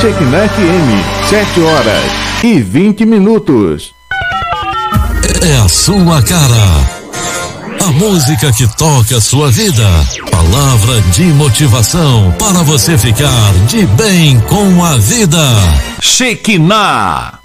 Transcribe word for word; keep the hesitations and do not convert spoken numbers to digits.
Shekinah F M, sete horas e vinte minutos. É a sua cara. A música que toca a sua vida. Palavra de motivação para você ficar de bem com a vida. Shekinah.